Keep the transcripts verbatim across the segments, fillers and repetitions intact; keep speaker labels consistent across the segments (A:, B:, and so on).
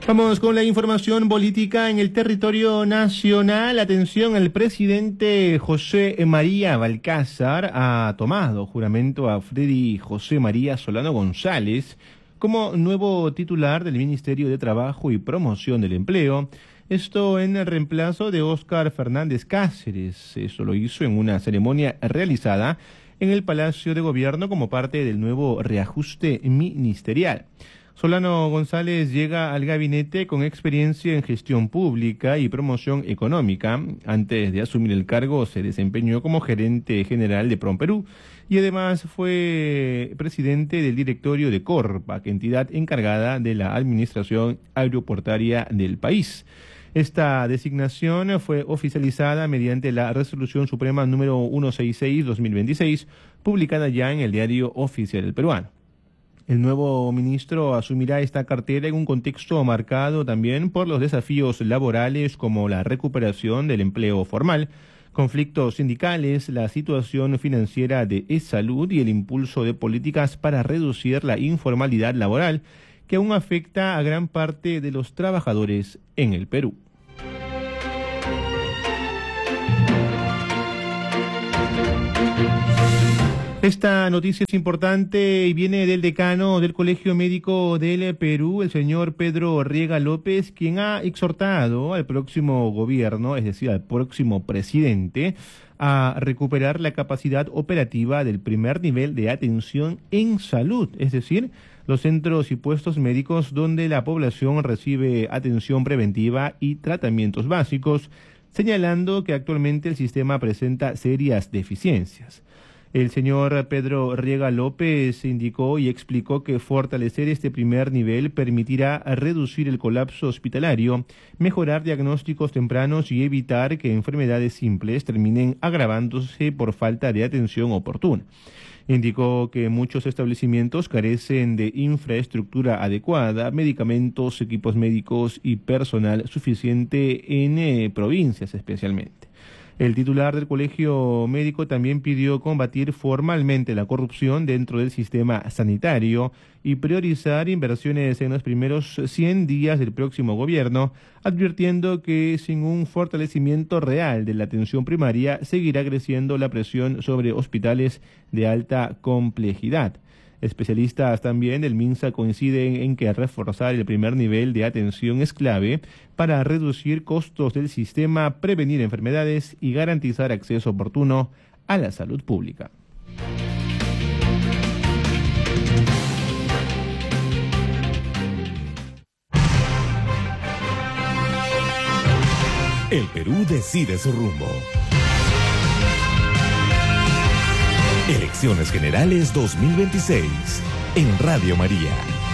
A: Vamos con la información política en el territorio nacional. Atención, el presidente José María Balcázar ha tomado juramento a Freddy José María Solano González como nuevo titular del Ministerio de Trabajo y Promoción del Empleo. Esto en el reemplazo de Óscar Fernández Cáceres. Eso lo hizo en una ceremonia realizada en el Palacio de Gobierno como parte del nuevo reajuste ministerial. Solano González llega al gabinete con experiencia en gestión pública y promoción económica. Antes de asumir el cargo se desempeñó como gerente general de PROMPERÚ y además fue presidente del directorio de Corpac, entidad encargada de la administración aeroportuaria del país. Esta designación fue oficializada mediante la Resolución Suprema número ciento sesenta y seis guión dos mil veintiséis, publicada ya en el Diario Oficial del Peruano. El nuevo ministro asumirá esta cartera en un contexto marcado también por los desafíos laborales como la recuperación del empleo formal, conflictos sindicales, la situación financiera de E-Salud y el impulso de políticas para reducir la informalidad laboral que aún afecta a gran parte de los trabajadores en el Perú. Esta noticia es importante y viene del decano del Colegio Médico del Perú, el señor Pedro Riega López, quien ha exhortado al próximo gobierno, es decir, al próximo presidente, a recuperar la capacidad operativa del primer nivel de atención en salud, es decir, los centros y puestos médicos donde la población recibe atención preventiva y tratamientos básicos, señalando que actualmente el sistema presenta serias deficiencias. El señor Pedro Riega López indicó y explicó que fortalecer este primer nivel permitirá reducir el colapso hospitalario, mejorar diagnósticos tempranos y evitar que enfermedades simples terminen agravándose por falta de atención oportuna. Indicó que muchos establecimientos carecen de infraestructura adecuada, medicamentos, equipos médicos y personal suficiente en eh, provincias especialmente. El titular del Colegio Médico también pidió combatir formalmente la corrupción dentro del sistema sanitario y priorizar inversiones en los primeros cien días del próximo gobierno, advirtiendo que sin un fortalecimiento real de la atención primaria seguirá creciendo la presión sobre hospitales de alta complejidad. Especialistas también del MINSA coinciden en que reforzar el primer nivel de atención es clave para reducir costos del sistema, prevenir enfermedades y garantizar acceso oportuno a la salud pública.
B: El Perú decide su rumbo. Elecciones Generales dos mil veintiséis en Radio María.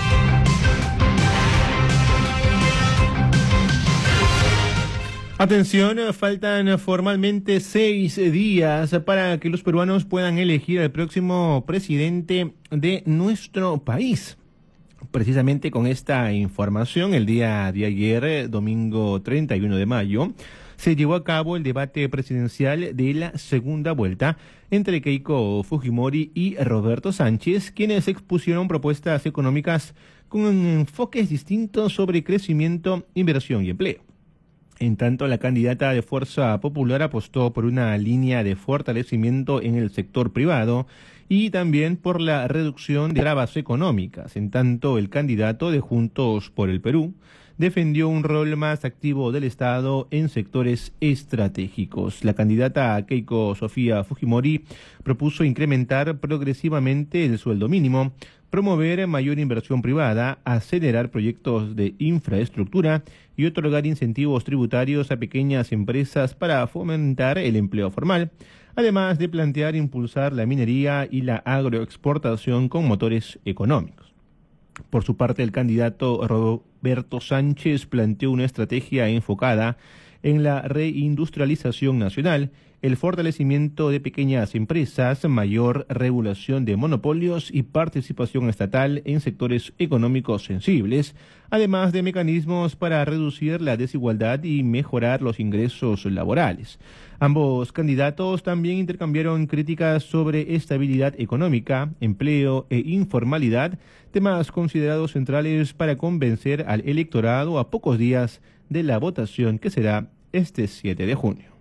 A: Atención, faltan formalmente seis días para que los peruanos puedan elegir al próximo presidente de nuestro país. Precisamente con esta información, el día de ayer, domingo treinta y uno de mayo, se llevó a cabo el debate presidencial de la segunda vuelta entre Keiko Fujimori y Roberto Sánchez, quienes expusieron propuestas económicas con enfoques distintos sobre crecimiento, inversión y empleo. En tanto, la candidata de Fuerza Popular apostó por una línea de fortalecimiento en el sector privado y también por la reducción de trabas económicas. En tanto, el candidato de Juntos por el Perú defendió un rol más activo del Estado en sectores estratégicos. La candidata Keiko Sofía Fujimori propuso incrementar progresivamente el sueldo mínimo, promover mayor inversión privada, acelerar proyectos de infraestructura y otorgar incentivos tributarios a pequeñas empresas para fomentar el empleo formal, además de plantear impulsar la minería y la agroexportación con motores económicos. Por su parte, el candidato Roberto Sánchez planteó una estrategia enfocada en la reindustrialización nacional, el fortalecimiento de pequeñas empresas, mayor regulación de monopolios y participación estatal en sectores económicos sensibles, además de mecanismos para reducir la desigualdad y mejorar los ingresos laborales. Ambos candidatos también intercambiaron críticas sobre estabilidad económica, empleo e informalidad, temas considerados centrales para convencer al electorado a pocos días de la votación que será este siete de junio.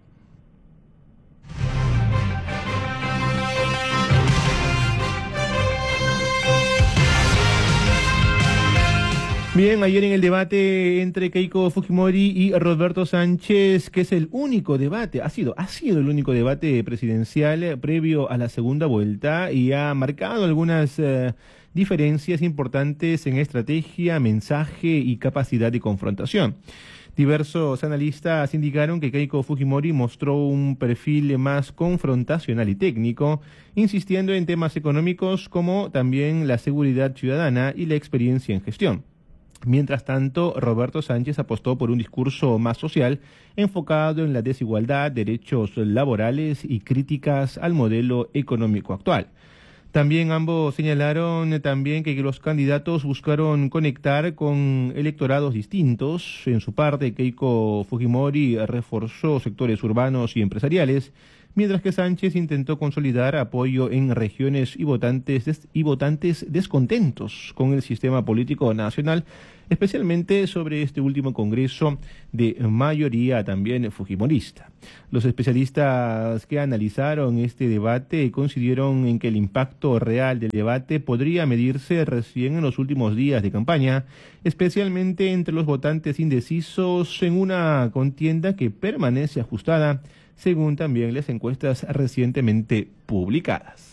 A: Bien, ayer en el debate entre Keiko Fujimori y Roberto Sánchez, que es el único debate, ha sido, ha sido el único debate presidencial previo a la segunda vuelta y ha marcado algunas eh, diferencias importantes en estrategia, mensaje y capacidad de confrontación. Diversos analistas indicaron que Keiko Fujimori mostró un perfil más confrontacional y técnico, insistiendo en temas económicos como también la seguridad ciudadana y la experiencia en gestión. Mientras tanto, Roberto Sánchez apostó por un discurso más social, enfocado en la desigualdad, derechos laborales y críticas al modelo económico actual. También ambos señalaron también que los candidatos buscaron conectar con electorados distintos. En su parte, Keiko Fujimori reforzó sectores urbanos y empresariales, mientras que Sánchez intentó consolidar apoyo en regiones y votantes, des- y votantes descontentos con el sistema político nacional, especialmente sobre este último congreso de mayoría también fujimorista. Los especialistas que analizaron este debate coincidieron en que el impacto real del debate podría medirse recién en los últimos días de campaña, especialmente entre los votantes indecisos en una contienda que permanece ajustada, según también las encuestas recientemente publicadas.